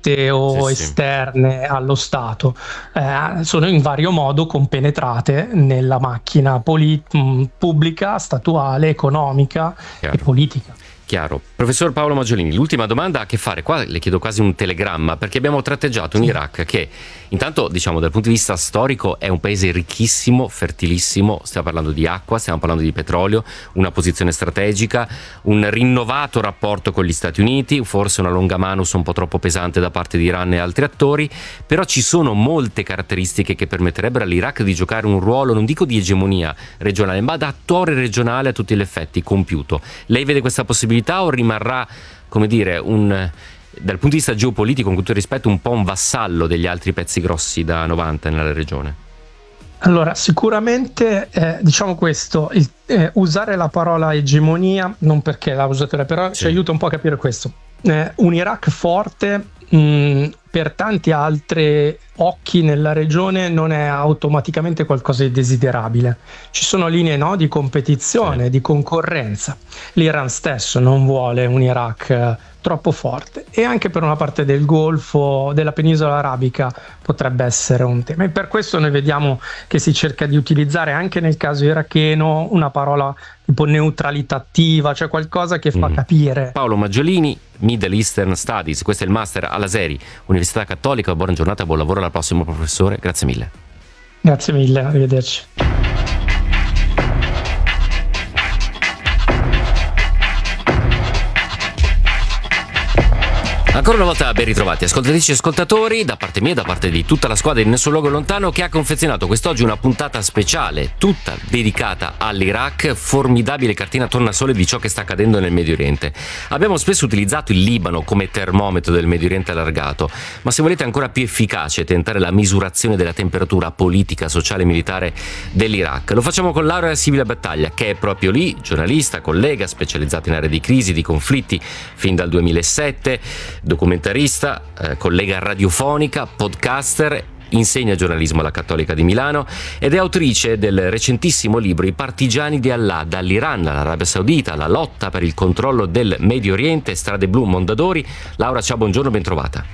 dirette o Sì, sì. esterne allo Stato, sono in vario modo compenetrate nella macchina pubblica, statuale, economica e Chiaro. politica. Chiaro. Professor Paolo Maggiolini, l'ultima domanda ha a che fare, qua le chiedo quasi un telegramma, perché abbiamo tratteggiato un Sì. Iraq che intanto, diciamo, dal punto di vista storico è un paese ricchissimo, fertilissimo, stiamo parlando di acqua, stiamo parlando di petrolio, una posizione strategica, un rinnovato rapporto con gli Stati Uniti, forse una longa manus un po' troppo pesante da parte di Iran e altri attori, però ci sono molte caratteristiche che permetterebbero all'Iraq di giocare un ruolo, non dico di egemonia regionale, ma da attore regionale a tutti gli effetti compiuto. Lei vede questa possibilità o rimarrà, come dire, dal punto di vista geopolitico, con tutto il rispetto, un po' un vassallo degli altri pezzi grossi da 90 nella regione? Allora, sicuramente diciamo questo, usare la parola egemonia, non perché la usate, però Sì. ci aiuta un po' a capire questo. Un Iraq forte per tanti altri occhi nella regione non è automaticamente qualcosa di desiderabile. Ci sono linee, no, di competizione, Sì. di concorrenza. L'Iran stesso non vuole un Iraq troppo forte, e anche per una parte del Golfo, della penisola arabica, potrebbe essere un tema. E per questo noi vediamo che si cerca di utilizzare anche nel caso iracheno una parola tipo neutralità attiva, cioè qualcosa che fa capire. Paolo Maggiolini, Middle Eastern Studies, questo è il master all'Azeri, Università Cattolica. Buona giornata, buon lavoro, alla prossima professore, grazie mille. Grazie mille, arrivederci. Ancora una volta ben ritrovati ascoltatrici e ascoltatori, da parte mia e da parte di tutta la squadra di Nessun Luogo Lontano, che ha confezionato quest'oggi una puntata speciale tutta dedicata all'Iraq, formidabile cartina tornasole di ciò che sta accadendo nel Medio Oriente. Abbiamo spesso utilizzato il Libano come termometro del Medio Oriente allargato, ma se volete ancora più efficace tentare la misurazione della temperatura politica, sociale e militare dell'Iraq, lo facciamo con Laura Sibila Battaglia, che è proprio lì, giornalista, collega, specializzata in aree di crisi, di conflitti fin dal 2007, documentarista, collega radiofonica, podcaster, insegna giornalismo alla Cattolica di Milano ed è autrice del recentissimo libro I partigiani di Allah, dall'Iran all'Arabia Saudita, alla lotta per il controllo del Medio Oriente, strade blu, Mondadori. Laura, ciao, buongiorno, ben trovata.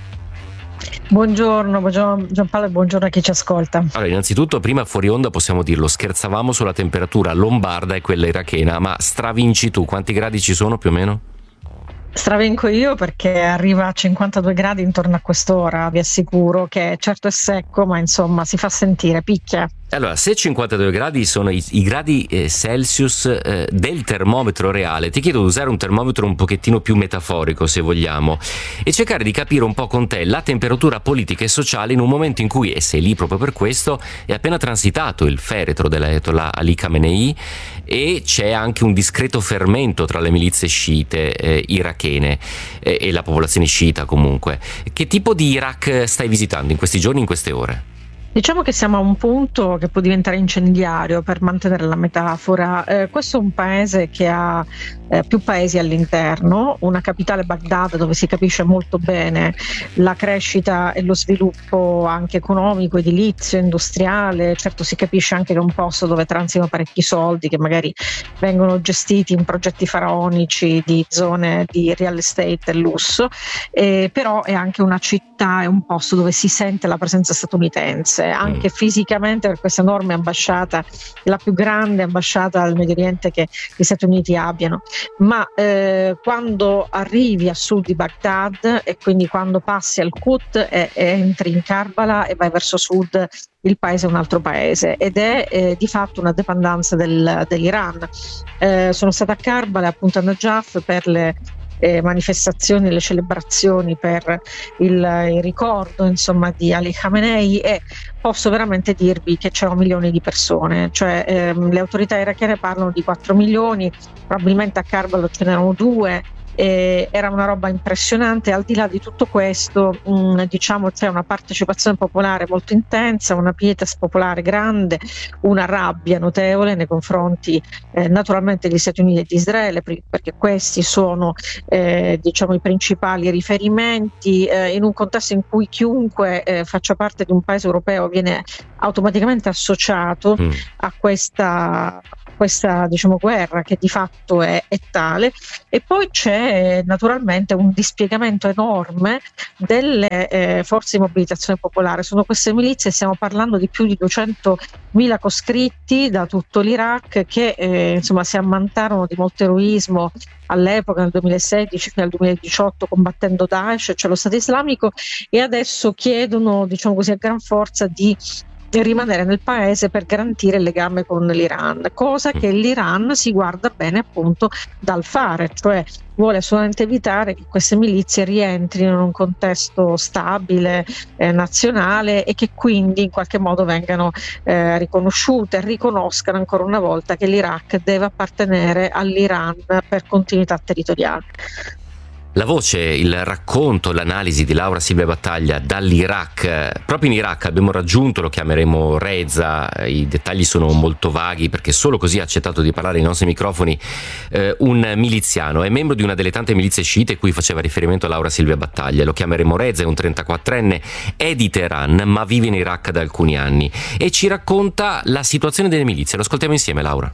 Buongiorno Giampaolo e buongiorno a chi ci ascolta. Allora, innanzitutto, prima fuori onda possiamo dirlo, scherzavamo sulla temperatura lombarda e quella irachena, ma stravinci tu, quanti gradi ci sono più o meno? Stravinco io perché arriva a 52 gradi intorno a quest'ora, vi assicuro che certo è secco, ma insomma si fa sentire, picchia. Allora, se 52 gradi sono i gradi Celsius del termometro reale, ti chiedo di usare un termometro un pochettino più metaforico, se vogliamo, e cercare di capire un po' con te la temperatura politica e sociale in un momento in cui, e sei lì proprio per questo, è appena transitato il feretro dell'Ayatollah Ali Khamenei e c'è anche un discreto fermento tra le milizie sciite irachene e la popolazione sciita comunque. Che tipo di Iraq stai visitando in questi giorni, in queste ore? Diciamo che siamo a un punto che può diventare incendiario, per mantenere la metafora. Questo è un paese che ha più paesi all'interno, una capitale, Baghdad, dove si capisce molto bene la crescita e lo sviluppo anche economico, edilizio, industriale. Certo, si capisce anche che è un posto dove transitano parecchi soldi che magari vengono gestiti in progetti faraonici di zone di real estate e lusso, però è anche una città, è un posto dove si sente la presenza statunitense, anche fisicamente, per questa enorme ambasciata, la più grande ambasciata al Medio Oriente che gli Stati Uniti abbiano. Ma quando arrivi a sud di Baghdad, e quindi quando passi al Qut e entri in Karbala e vai verso sud, il paese è un altro paese ed è di fatto una dependenza dell'Iran. Sono stata a Karbala, appunto a Najaf, per le manifestazioni, le celebrazioni per il ricordo, insomma, di Ali Khamenei, e posso veramente dirvi che c'erano milioni di persone, cioè le autorità irachene parlano di 4 milioni, probabilmente a Karbala ce n'erano 2. Era una roba impressionante. Al di là di tutto questo, diciamo, c'è una partecipazione popolare molto intensa, una pietas popolare grande, una rabbia notevole nei confronti naturalmente degli Stati Uniti e di Israele, perché questi sono diciamo i principali riferimenti in un contesto in cui chiunque faccia parte di un paese europeo viene automaticamente associato a questa questa guerra che di fatto è tale. E poi c'è naturalmente un dispiegamento enorme delle forze di mobilitazione popolare. Sono queste milizie, stiamo parlando di più di 200.000 coscritti da tutto l'Iraq che si ammantarono di molto eroismo all'epoca, nel 2016 fino al 2018, combattendo Daesh, cioè lo Stato islamico, e adesso chiedono a gran forza di rimanere nel paese per garantire il legame con l'Iran, cosa che l'Iran si guarda bene appunto dal fare, cioè vuole assolutamente evitare che queste milizie rientrino in un contesto stabile, nazionale, e che quindi in qualche modo vengano riconosciute e riconoscano ancora una volta che l'Iraq deve appartenere all'Iran per continuità territoriale. La voce, il racconto, l'analisi di Laura Silvia Battaglia dall'Iraq. Proprio in Iraq abbiamo raggiunto, lo chiameremo Reza, i dettagli sono molto vaghi perché solo così ha accettato di parlare ai nostri microfoni, un miliziano, è membro di una delle tante milizie sciite cui faceva riferimento Laura Silvia Battaglia. Lo chiameremo Reza, è un 34enne, è di Teheran ma vive in Iraq da alcuni anni e ci racconta la situazione delle milizie. Lo ascoltiamo insieme, Laura.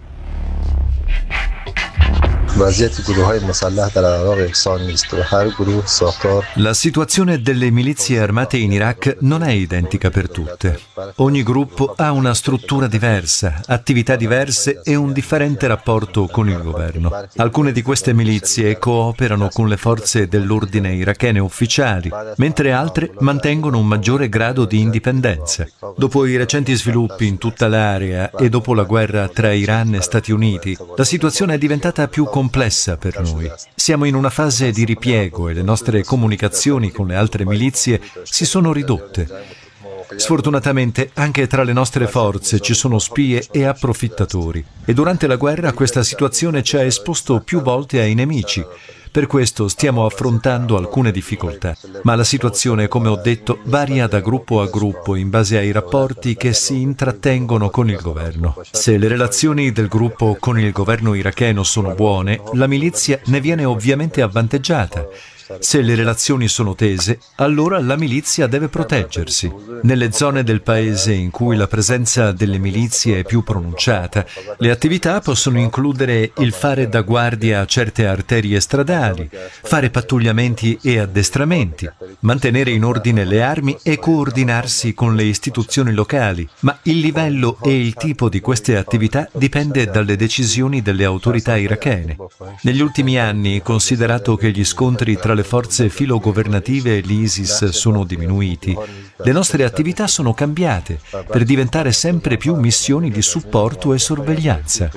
La situazione delle milizie armate in Iraq non è identica per tutte. Ogni gruppo ha una struttura diversa, attività diverse e un differente rapporto con il governo. Alcune di queste milizie cooperano con le forze dell'ordine irachene ufficiali, mentre altre mantengono un maggiore grado di indipendenza. Dopo i recenti sviluppi in tutta l'area e dopo la guerra tra Iran e Stati Uniti, la situazione è diventata più complessa per noi. Siamo in una fase di ripiego e le nostre comunicazioni con le altre milizie si sono ridotte. Sfortunatamente anche tra le nostre forze ci sono spie e approfittatori e durante la guerra questa situazione ci ha esposto più volte ai nemici. Per questo stiamo affrontando alcune difficoltà, ma la situazione, come ho detto, varia da gruppo a gruppo in base ai rapporti che si intrattengono con il governo. Se le relazioni del gruppo con il governo iracheno sono buone, la milizia ne viene ovviamente avvantaggiata. Se le relazioni sono tese, allora la milizia deve proteggersi. Nelle zone del paese in cui la presenza delle milizie è più pronunciata, le attività possono includere il fare da guardia a certe arterie stradali, fare pattugliamenti e addestramenti, mantenere in ordine le armi e coordinarsi con le istituzioni locali, ma il livello e il tipo di queste attività dipende dalle decisioni delle autorità irachene. Negli ultimi anni, considerato che gli scontri tra le forze filogovernative e l'ISIS sono diminuiti, le nostre attività sono cambiate per diventare sempre più missioni di supporto e sorveglianza.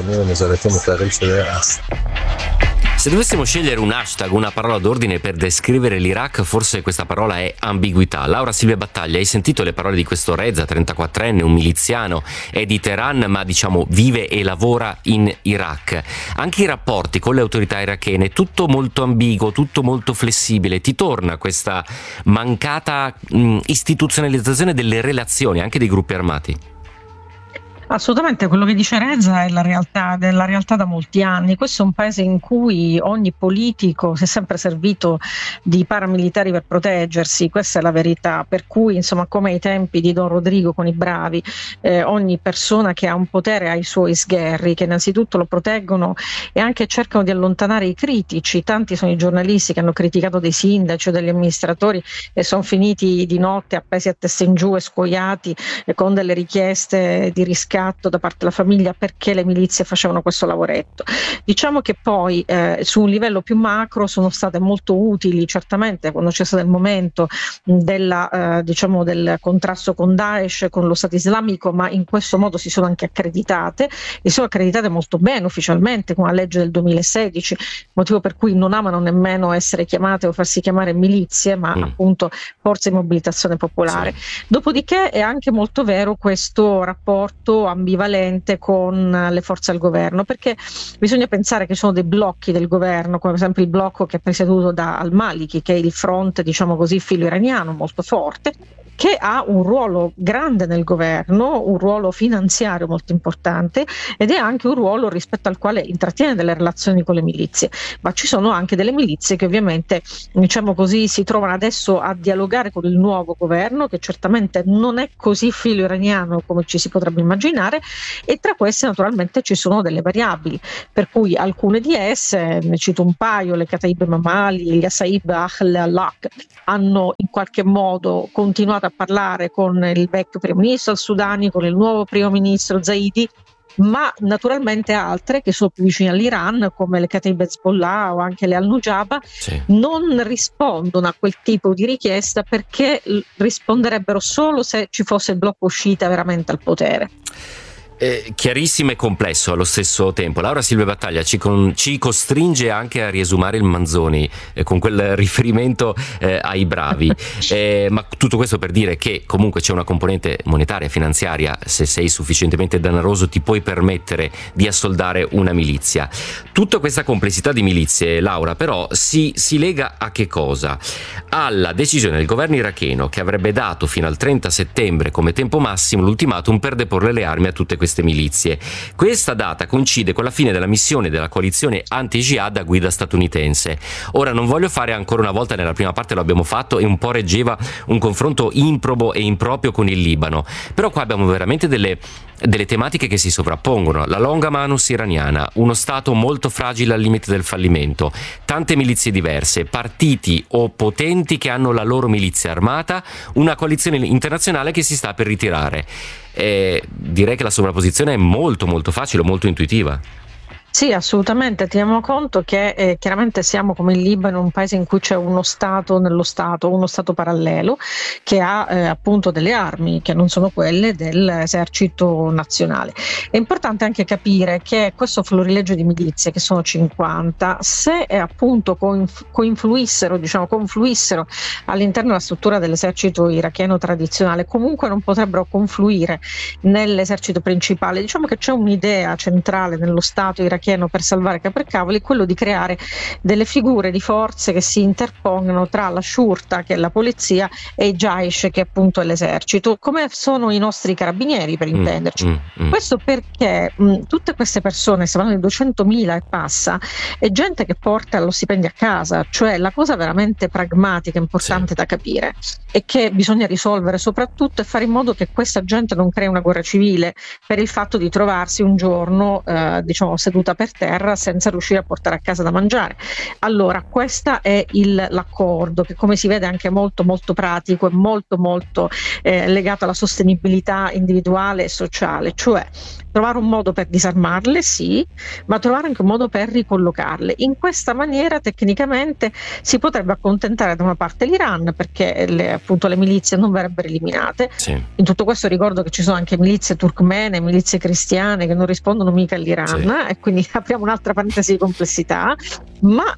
Se dovessimo scegliere un hashtag, una parola d'ordine per descrivere l'Iraq, forse questa parola è ambiguità. Laura Silvia Battaglia, hai sentito le parole di questo Reza, 34enne, un miliziano, è di Teheran ma vive e lavora in Iraq. Anche i rapporti con le autorità irachene, tutto molto ambiguo, tutto molto flessibile. Ti torna questa mancata istituzionalizzazione delle relazioni anche dei gruppi armati? Assolutamente, quello che dice Reza è la realtà da molti anni. Questo è un paese in cui ogni politico si è sempre servito di paramilitari per proteggersi, questa è la verità, per cui come ai tempi di Don Rodrigo con i bravi, ogni persona che ha un potere ha i suoi sgherri che innanzitutto lo proteggono e anche cercano di allontanare i critici. Tanti sono i giornalisti che hanno criticato dei sindaci o degli amministratori e sono finiti di notte appesi a testa in giù e scuoiati con delle richieste di riscatto da parte della famiglia perché le milizie facevano questo lavoretto. Diciamo che poi su un livello più macro sono state molto utili certamente quando c'è stato il momento del contrasto con Daesh, con lo Stato islamico, ma in questo modo si sono anche accreditate e sono accreditate molto bene ufficialmente con la legge del 2016, motivo per cui non amano nemmeno essere chiamate o farsi chiamare milizie, ma appunto forze di mobilitazione popolare. Sì. Dopodiché è anche molto vero questo rapporto ambivalente con le forze del governo, perché bisogna pensare che ci sono dei blocchi del governo, come per esempio il blocco che è presieduto da al-Maliki, che è il front filo iraniano molto forte, che ha un ruolo grande nel governo, un ruolo finanziario molto importante ed è anche un ruolo rispetto al quale intrattiene delle relazioni con le milizie, ma ci sono anche delle milizie che ovviamente, diciamo così, si trovano adesso a dialogare con il nuovo governo, che certamente non è così filo iraniano come ci si potrebbe immaginare, e tra queste naturalmente ci sono delle variabili, per cui alcune di esse, ne cito un paio, le Kataib Mamali, gli Asaib Ahl-Lak, hanno in qualche modo continuato a parlare con il vecchio primo ministro al-Sudani, con il nuovo primo ministro Zaidi, ma naturalmente altre che sono più vicine all'Iran, come le Kataib Hezbollah o anche le Al-Nujaba, non rispondono a quel tipo di richiesta, perché risponderebbero solo se ci fosse il blocco uscita veramente al potere. Chiarissimo e complesso allo stesso tempo. Laura Silvia Battaglia ci costringe anche a riesumare il Manzoni con quel riferimento ai bravi, ma tutto questo per dire che comunque c'è una componente monetaria, finanziaria. Se sei sufficientemente danaroso ti puoi permettere di assoldare una milizia. Tutta questa complessità di milizie, Laura, però si lega a che cosa? Alla decisione del governo iracheno, che avrebbe dato fino al 30 settembre come tempo massimo l'ultimatum per deporre le armi a tutte queste milizie. Questa data coincide con la fine della missione della coalizione anti-jihad a guida statunitense. Ora, non voglio fare ancora una volta, nella prima parte lo abbiamo fatto e un po' reggeva un confronto improbo e improprio con il Libano, però qua abbiamo veramente delle tematiche che si sovrappongono. La longa manus iraniana, uno stato molto fragile al limite del fallimento, tante milizie diverse, partiti o potenti che hanno la loro milizia armata, una coalizione internazionale che si sta per ritirare. Direi che la sovrapposizione è molto molto facile, molto intuitiva. Sì, assolutamente. Teniamo conto che chiaramente siamo, come il Libano, un paese in cui c'è uno Stato nello Stato, uno Stato parallelo che ha appunto delle armi che non sono quelle dell'esercito nazionale. È importante anche capire che questo florilegio di milizie, che sono 50, se appunto confluissero all'interno della struttura dell'esercito iracheno tradizionale, comunque non potrebbero confluire nell'esercito principale. Diciamo che c'è un'idea centrale nello Stato iracheno per salvare capricavoli, quello di creare delle figure di forze che si interpongono tra la Shurta, che è la polizia, e il Jaish, che appunto è l'esercito, come sono i nostri carabinieri, per intenderci. Questo perché tutte queste persone, stiamo parlando di 200.000 e passa, è gente che porta lo stipendio a casa, cioè la cosa veramente pragmatica, importante da capire, e che bisogna risolvere soprattutto, è fare in modo che questa gente non crei una guerra civile per il fatto di trovarsi un giorno seduta per terra senza riuscire a portare a casa da mangiare. Allora, questo è l'accordo, che come si vede anche molto molto pratico e molto molto legato alla sostenibilità individuale e sociale, cioè trovare un modo per disarmarle, sì, ma trovare anche un modo per ricollocarle. In questa maniera tecnicamente si potrebbe accontentare da una parte l'Iran, perché appunto le milizie non verrebbero eliminate. In tutto questo ricordo che ci sono anche milizie turkmene, milizie cristiane che non rispondono mica all'Iran, e quindi apriamo un'altra parentesi di complessità, ma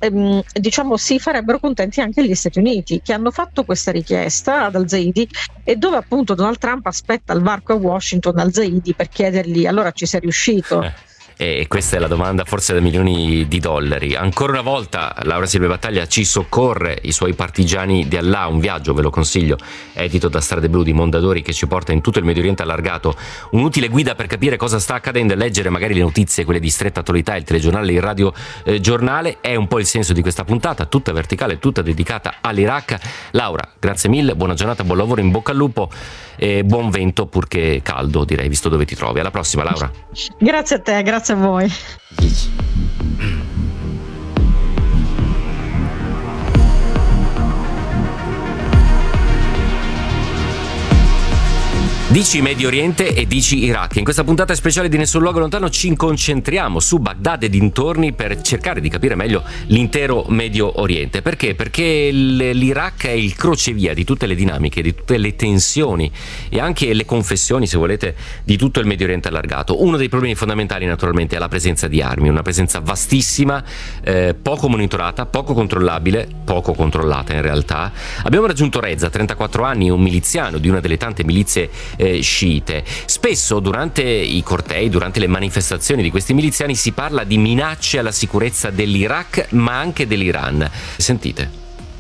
si farebbero contenti anche gli Stati Uniti, che hanno fatto questa richiesta ad al-Zaidi, e dove appunto Donald Trump aspetta il varco a Washington al-Zaidi per chiedergli: allora ci sei riuscito? E questa è la domanda forse da milioni di dollari. Ancora una volta Laura Silvia Battaglia ci soccorre, i suoi partigiani di Allah, un viaggio, ve lo consiglio, edito da Strade Blu di Mondadori, che ci porta in tutto il Medio Oriente allargato, un'utile guida per capire cosa sta accadendo e leggere magari le notizie, quelle di stretta attualità, il telegiornale, il radio giornale. È un po' il senso di questa puntata, tutta verticale, tutta dedicata all'Iraq. Laura, grazie mille, buona giornata, buon lavoro, in bocca al lupo e buon vento, purché caldo, direi, visto dove ti trovi. Alla prossima, Laura. Grazie a te, grazie a voi. Dici Medio Oriente e dici Iraq. In questa puntata speciale di Nessun Luogo Lontano ci concentriamo su Baghdad e dintorni per cercare di capire meglio l'intero Medio Oriente. Perché? Perché l'Iraq è il crocevia di tutte le dinamiche, di tutte le tensioni e anche le confessioni, se volete, di tutto il Medio Oriente allargato. Uno dei problemi fondamentali naturalmente è la presenza di armi, una presenza vastissima, poco monitorata, poco controllabile, poco controllata in realtà. Abbiamo raggiunto Reza, 34 anni, un miliziano di una delle tante milizie sciite. Spesso durante i cortei, durante le manifestazioni di questi miliziani si parla di minacce alla sicurezza dell'Iraq ma anche dell'Iran. Sentite.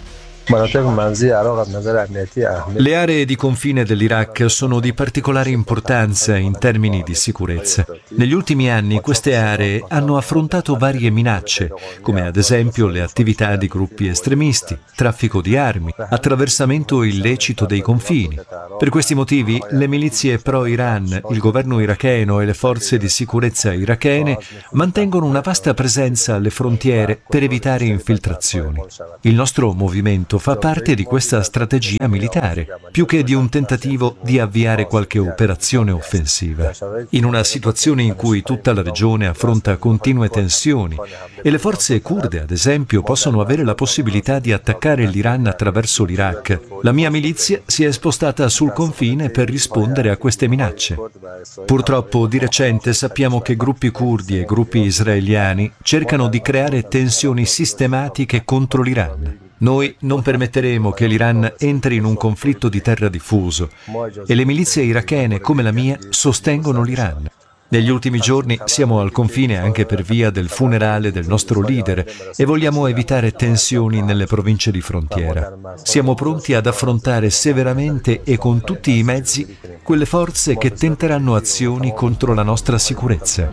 Le aree di confine dell'Iraq sono di particolare importanza in termini di sicurezza. Negli ultimi anni queste aree hanno affrontato varie minacce, come ad esempio le attività di gruppi estremisti, traffico di armi, attraversamento illecito dei confini. Per questi motivi, le milizie pro-Iran, il governo iracheno e le forze di sicurezza irachene mantengono una vasta presenza alle frontiere per evitare infiltrazioni. Il nostro movimento fa parte di questa strategia militare, più che di un tentativo di avviare qualche operazione offensiva. In una situazione in cui tutta la regione affronta continue tensioni e le forze curde, ad esempio, possono avere la possibilità di attaccare l'Iran attraverso l'Iraq, la mia milizia si è spostata sul confine per rispondere a queste minacce. Purtroppo, di recente sappiamo che gruppi curdi e gruppi israeliani cercano di creare tensioni sistematiche contro l'Iran. Noi non permetteremo che l'Iran entri in un conflitto di terra diffuso e le milizie irachene come la mia sostengono l'Iran. Negli ultimi giorni siamo al confine anche per via del funerale del nostro leader e vogliamo evitare tensioni nelle province di frontiera. Siamo pronti ad affrontare severamente e con tutti i mezzi quelle forze che tenteranno azioni contro la nostra sicurezza.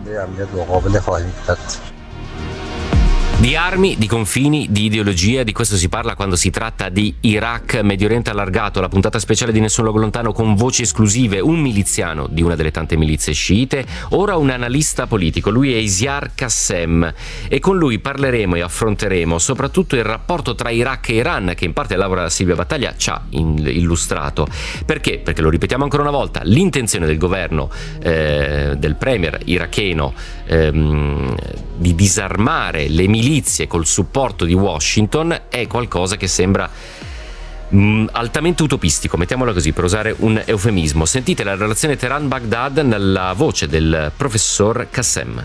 Di armi, di confini, di ideologia, di questo si parla quando si tratta di Iraq, Medio Oriente allargato, la puntata speciale di Nessun Luogo Lontano con voci esclusive, un miliziano di una delle tante milizie sciite, ora un analista politico, lui è Isiar Qassem e con lui parleremo e affronteremo soprattutto il rapporto tra Iraq e Iran, che in parte Laura Silvia Battaglia ci ha illustrato. Perché? Perché lo ripetiamo ancora una volta, l'intenzione del governo, del premier iracheno di disarmare le milizie col supporto di Washington è qualcosa che sembra altamente utopistico, mettiamola così per usare un eufemismo. Sentite la relazione Teheran-Baghdad nella voce del professor Qassem.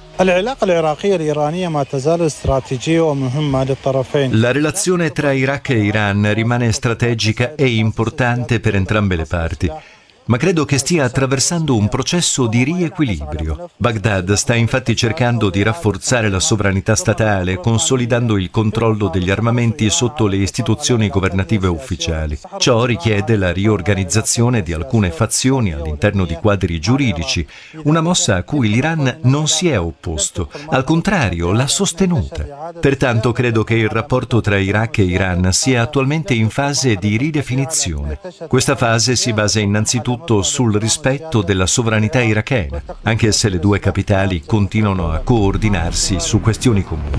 La relazione tra Iraq e Iran rimane strategica e importante per entrambe le parti, ma credo che stia attraversando un processo di riequilibrio. Baghdad sta infatti cercando di rafforzare la sovranità statale, consolidando il controllo degli armamenti sotto le istituzioni governative ufficiali. Ciò richiede la riorganizzazione di alcune fazioni all'interno di quadri giuridici, una mossa a cui l'Iran non si è opposto, al contrario, l'ha sostenuta. Pertanto credo che il rapporto tra Iraq e Iran sia attualmente in fase di ridefinizione. Questa fase si basa innanzitutto sul rispetto della sovranità irachena, anche se le due capitali continuano a coordinarsi su questioni comuni.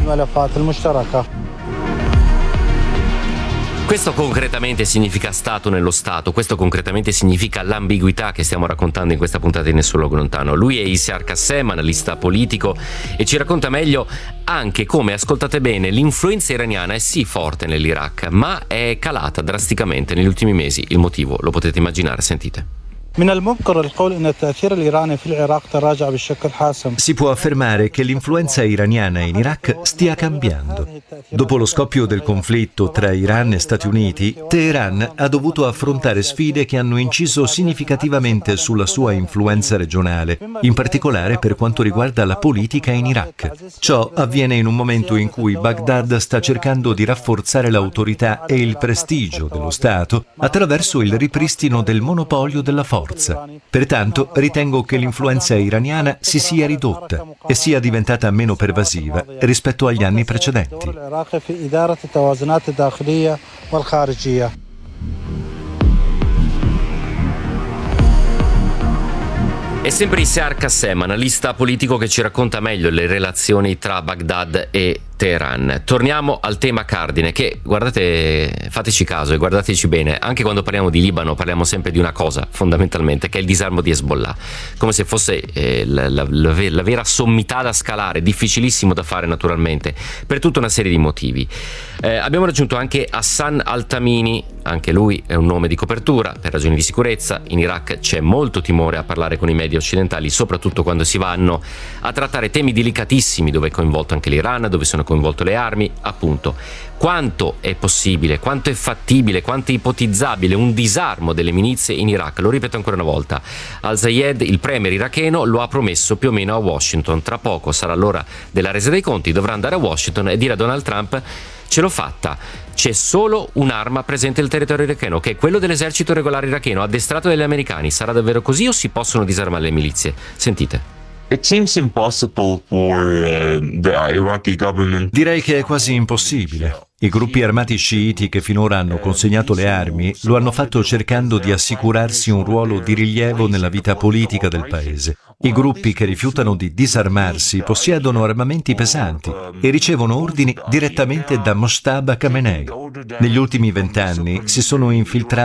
Questo concretamente significa Stato nello Stato, questo concretamente significa l'ambiguità che stiamo raccontando in questa puntata di Nessun Luogo Lontano. Lui è Isiar Qassem, analista politico, e ci racconta meglio anche come, ascoltate bene, l'influenza iraniana è sì forte nell'Iraq, ma è calata drasticamente negli ultimi mesi. Il motivo lo potete immaginare, sentite. Si può affermare che l'influenza iraniana in Iraq stia cambiando. Dopo lo scoppio del conflitto tra Iran e Stati Uniti, Teheran ha dovuto affrontare sfide che hanno inciso significativamente sulla sua influenza regionale, in particolare per quanto riguarda la politica in Iraq. Ciò avviene in un momento in cui Baghdad sta cercando di rafforzare l'autorità e il prestigio dello Stato attraverso il ripristino del monopolio della forza. Pertanto ritengo che l'influenza iraniana si sia ridotta e sia diventata meno pervasiva rispetto agli anni precedenti. È sempre Isiar Qassem, analista politico, che ci racconta meglio le relazioni tra Baghdad e Teheran. Torniamo al tema cardine che, guardate, fateci caso e guardateci bene, anche quando parliamo di Libano parliamo sempre di una cosa fondamentalmente, che è il disarmo di Hezbollah, come se fosse la vera sommità da scalare, difficilissimo da fare naturalmente per tutta una serie di motivi. Abbiamo raggiunto anche Hassan Al-Tamimi, anche lui è un nome di copertura per ragioni di sicurezza. In Iraq c'è molto timore a parlare con i media occidentali, soprattutto quando si vanno a trattare temi delicatissimi dove è coinvolto anche l'Iran, dove sono coinvolte le armi, appunto. Quanto è possibile, quanto è fattibile, quanto è ipotizzabile un disarmo delle milizie in Iraq? Lo ripeto ancora una volta, Al-Zayed, il premier iracheno, lo ha promesso più o meno a Washington. Tra poco sarà l'ora della resa dei conti, dovrà andare a Washington e dire a Donald Trump ce l'ho fatta. C'è solo un'arma presente nel territorio iracheno, che è quello dell'esercito regolare iracheno, addestrato dagli americani. Sarà davvero così o si possono disarmare le milizie? Sentite. It seems impossible for the Iraqi government. Direi che è quasi impossibile. I gruppi armati sciiti che finora hanno consegnato le armi lo hanno fatto cercando di assicurarsi un ruolo di rilievo nella vita politica del paese. I gruppi che rifiutano di disarmarsi possiedono armamenti pesanti e ricevono ordini direttamente da Mojtaba Khamenei. Negli ultimi 20 anni si sono infiltrati